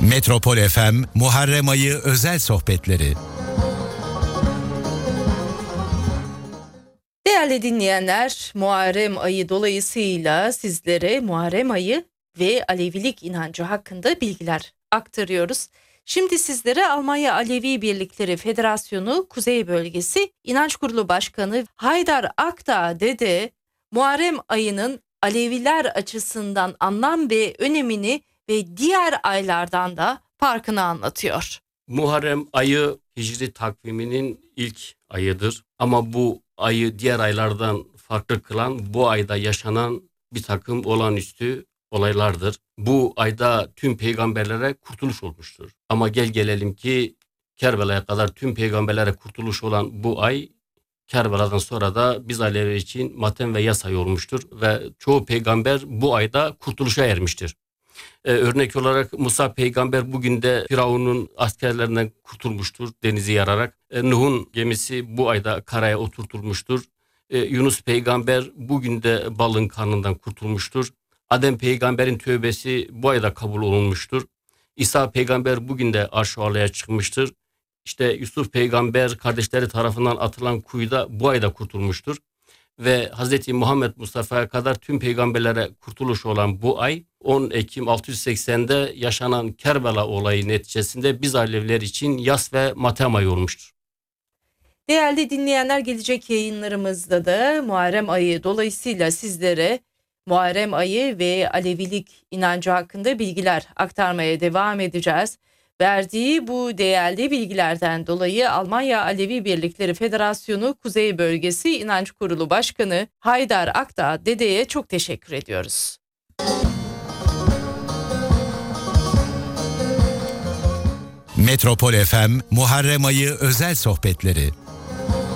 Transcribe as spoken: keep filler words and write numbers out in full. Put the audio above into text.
Metropol F M Muharrem Ayı özel sohbetleri. Değerli dinleyenler, Muharrem Ayı dolayısıyla sizlere Muharrem Ayı ve Alevilik inancı hakkında bilgiler aktarıyoruz. Şimdi sizlere Almanya Alevi Birlikleri Federasyonu Kuzey Bölgesi İnanç Kurulu Başkanı Haydar Akdağ Dede, Muharrem ayının Aleviler açısından anlam ve önemini ve diğer aylardan da farkını anlatıyor. Muharrem ayı Hicri takviminin ilk ayıdır. Ama bu ayı diğer aylardan farklı kılan bu ayda yaşanan bir takım olağanüstü olaylardır. Bu ayda tüm peygamberlere kurtuluş olmuştur. Ama gel gelelim ki Kerbela'ya kadar tüm peygamberlere kurtuluş olan bu ay Kerbela'dan sonra da biz Aleviler için matem ve yas ayı olmuştur ve çoğu peygamber bu ayda kurtuluşa ermiştir. Ee, örnek olarak Musa peygamber bugün de Firavun'un askerlerinden kurtulmuştur denizi yararak. Ee, Nuh'un gemisi bu ayda karaya oturtulmuştur. Ee, Yunus peygamber bugün de balın karnından kurtulmuştur. Adem peygamberin tövbesi bu ayda kabul olunmuştur. İsa peygamber bugün de arş-ı alaya çıkmıştır. İşte Yusuf peygamber kardeşleri tarafından atılan kuyuda bu ayda kurtulmuştur. Ve Hz. Muhammed Mustafa'ya kadar tüm peygamberlere kurtuluş olan bu ay on Ekim altı yüz seksende yaşanan Kerbela olayı neticesinde biz Aleviler için yas ve matem ayı olmuştur. Değerli dinleyenler, gelecek yayınlarımızda da Muharrem ayı dolayısıyla sizlere Muharrem ayı ve Alevilik inancı hakkında bilgiler aktarmaya devam edeceğiz. Verdiği bu değerli bilgilerden dolayı Almanya Alevi Birlikleri Federasyonu Kuzey Bölgesi İnanç Kurulu Başkanı Haydar Akdağ Dede'ye çok teşekkür ediyoruz. Metropol F M Muharrem Ayı özel sohbetleri.